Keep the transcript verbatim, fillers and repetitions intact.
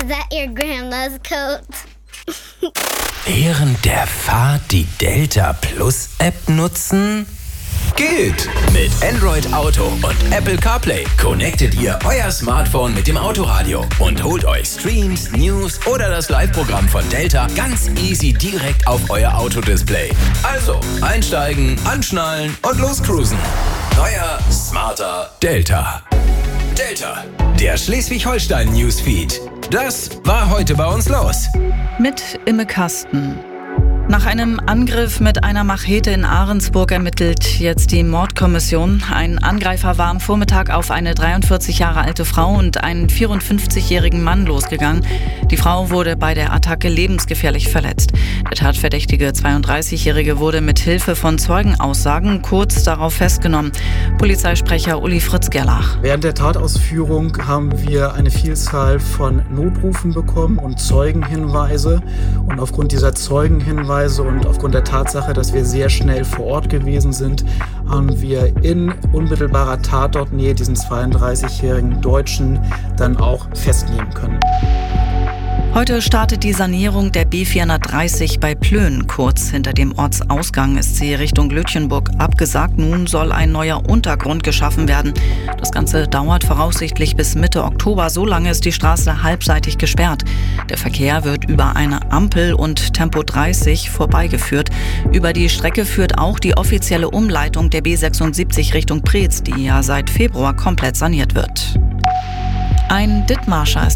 Is that your grandma's coat? Während der Fahrt die Delta Plus App nutzen? Geht! Mit Android Auto und Apple CarPlay connectet ihr euer Smartphone mit dem Autoradio und holt euch Streams, News oder das Live-Programm von Delta ganz easy direkt auf euer Autodisplay. Also einsteigen, anschnallen und loscruisen. Neuer, smarter Delta. Delta, der Schleswig-Holstein-Newsfeed. Das war heute bei uns los. Mit Imme Kasten. Nach einem Angriff mit einer Machete in Ahrensburg ermittelt jetzt die Mordkommission. Ein Angreifer war am Vormittag auf eine dreiundvierzig Jahre alte Frau und einen vierundfünfzigjährigen Mann losgegangen. Die Frau wurde bei der Attacke lebensgefährlich verletzt. Der tatverdächtige zweiunddreißigjährige wurde mit Hilfe von Zeugenaussagen kurz darauf festgenommen. Polizeisprecher Uli Fritz-Gerlach. Während der Tatausführung haben wir eine Vielzahl von Notrufen bekommen und Zeugenhinweise. Und aufgrund dieser Zeugenhinweise und aufgrund der Tatsache, dass wir sehr schnell vor Ort gewesen sind, haben wir in unmittelbarer Tatortnähe diesen zweiunddreißigjährigen Deutschen dann auch festnehmen können. Heute startet die Sanierung der B vierhundertdreißig bei Plön. Kurz hinter dem Ortsausgang ist sie Richtung Lütjenburg abgesagt. Nun soll ein neuer Untergrund geschaffen werden. Das Ganze dauert voraussichtlich bis Mitte Oktober. So lange ist die Straße halbseitig gesperrt. Der Verkehr wird über eine Ampel und Tempo dreißig vorbeigeführt. Über die Strecke führt auch die offizielle Umleitung der B sechsundsiebzig Richtung Preetz, die ja seit Februar komplett saniert wird. Ein Dithmarscher ist